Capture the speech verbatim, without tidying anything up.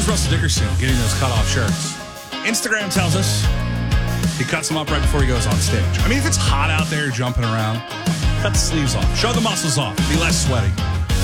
is Russell Dickerson getting those cut-off shirts? Instagram tells us he cuts them up right before he goes on stage. I mean, if it's hot out there jumping around, cut the sleeves off. Show the muscles off. Be less sweaty.